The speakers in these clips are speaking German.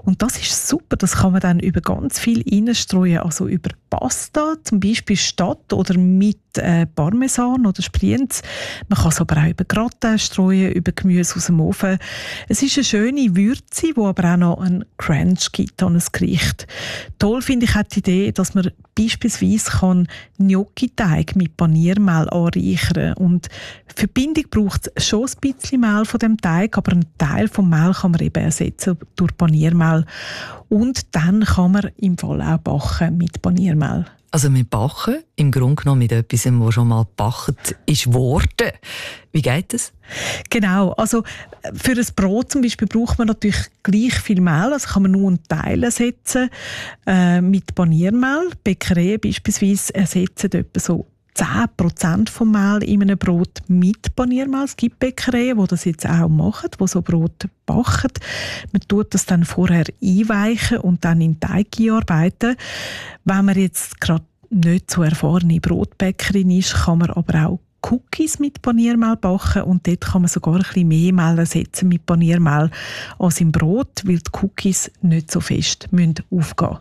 Und das ist super, das kann man dann über ganz viel reinstreuen, also über Pasta, zum Beispiel statt oder mit Parmesan oder Sprienz. Man kann es aber auch über Gratin streuen, über Gemüse aus dem Ofen. Es ist eine schöne Würze, die aber auch noch einen Crunch gibt an ein Gericht. Toll finde ich auch die Idee, dass man beispielsweise Gnocchi-Teig mit Paniermehl anreichern kann. Und für die Bindung braucht es schon ein bisschen Mehl von dem Teig, aber einen Teil vom Mehl kann man eben ersetzen durch Paniermehl. Und dann kann man im Fall auch backen mit Paniermehl. Also wir backen im Grunde genommen mit etwas, das schon mal gebacken ist worden. Wie geht das? Genau, also für ein Brot zum Beispiel braucht man natürlich gleich viel Mehl, also kann man nur einen Teil ersetzen mit Paniermehl. Bäckereien beispielsweise ersetzen etwa so 10% vom Mehl in einem Brot mit Paniermehl. Es gibt Bäckereien, die das jetzt auch machen, die so Brot backen. Man tut das dann vorher einweichen und dann in den Teig einarbeiten. Wenn man jetzt gerade nicht so erfahrene Brotbäckerin ist, kann man aber auch Cookies mit Paniermehl backen und dort kann man sogar ein bisschen mehr Mehl ersetzen mit Paniermehl als im Brot, weil die Cookies nicht so fest aufgehen müssen.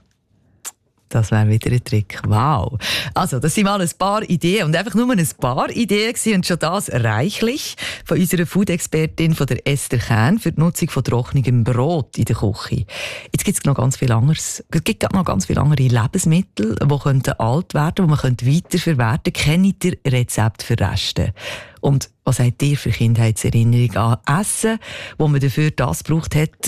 Das wäre wieder ein Trick. Wow. Also, das sind mal ein paar Ideen und einfach nur ein paar Ideen gewesen und schon das reichlich von unserer Food-Expertin, von der Esther Kern, für die Nutzung von trockenem Brot in der Küche. Jetzt gibt es noch ganz viel anderes. Es gibt noch ganz viele andere Lebensmittel, die alt werden könnten, die man weiterverwerten könnte. Kennt ihr Rezepte für Reste? Und was habt ihr für Kindheitserinnerungen an Essen, wo man dafür das gebraucht hat,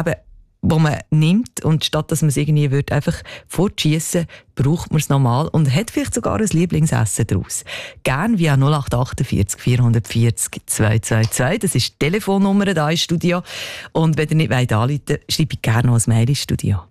wo man nimmt und statt dass man es irgendwie einfach fortschiessen, braucht man es nochmal und hat vielleicht sogar ein Lieblingsessen daraus. Gerne via 0848 440 222. Das ist die Telefonnummer hier im Studio. Und wenn ihr nicht anrufen wollt, schreibt gerne noch ein Mail ins Studio.